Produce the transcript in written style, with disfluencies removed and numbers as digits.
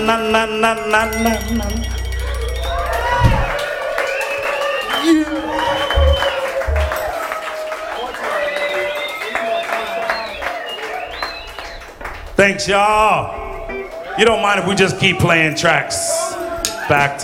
Na, na, na, na, na, na. Yeah. Thanks, y'all. You don't mind if we just keep playing tracks back to